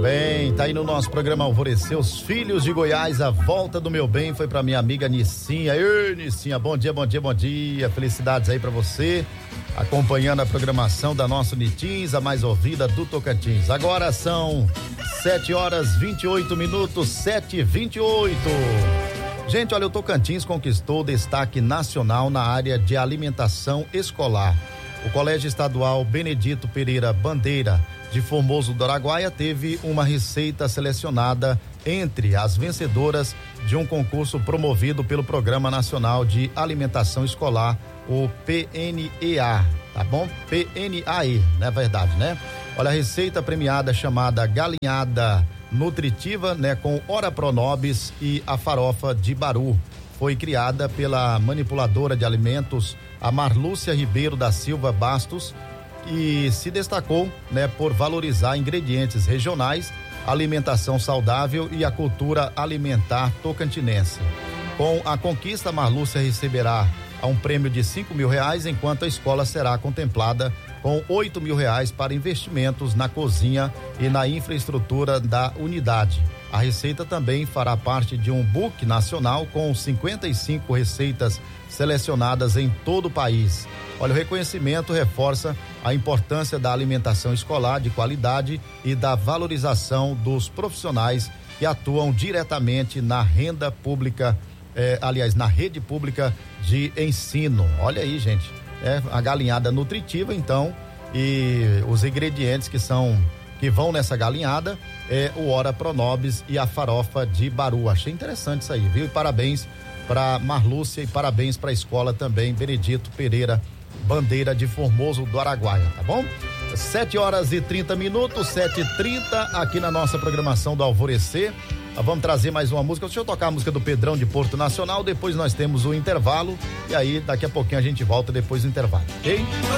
bem, tá aí no nosso programa Alvorecer, os filhos de Goiás, a volta do meu bem foi pra minha amiga Nicinha. Ei, Nicinha, bom dia, bom dia, bom dia. Felicidades aí pra você, acompanhando a programação da nossa Unitins, a mais ouvida do Tocantins. Agora são 7h28, 7h28. Gente, olha, o Tocantins conquistou destaque nacional na área de alimentação escolar. O Colégio Estadual Benedito Pereira Bandeira de Formoso do Araguaia teve uma receita selecionada entre as vencedoras de um concurso promovido pelo Programa Nacional de Alimentação Escolar, o PNEA, tá bom? PNAE, na verdade, né? Olha, a receita premiada chamada galinhada nutritiva, né, com ora pronobis e a farofa de baru. Foi criada pela manipuladora de alimentos, a Marlúcia Ribeiro da Silva Bastos, e se destacou, né, por valorizar ingredientes regionais, alimentação saudável e a cultura alimentar tocantinense. Com a conquista, a Marlúcia receberá um prêmio de R$5.000, enquanto a escola será contemplada com R$8.000 para investimentos na cozinha e na infraestrutura da unidade. A receita também fará parte de um book nacional com 55 receitas selecionadas em todo o país. Olha, o reconhecimento reforça a importância da alimentação escolar de qualidade e da valorização dos profissionais que atuam diretamente na renda pública, na rede pública de ensino. Olha aí, gente, a galinhada nutritiva, então, e os ingredientes que vão nessa galinhada o ora pronobis e a farofa de baru. Achei interessante isso aí, viu? E parabéns para Marlúcia e parabéns para a escola também Benedito Pereira Bandeira de Formoso do Araguaia, tá bom? 7h30, 7h30 aqui na nossa programação do Alvorecer. Vamos trazer mais uma música. Deixa eu tocar a música do Pedrão de Porto Nacional, depois nós temos o intervalo e aí daqui a pouquinho a gente volta depois do intervalo, ok?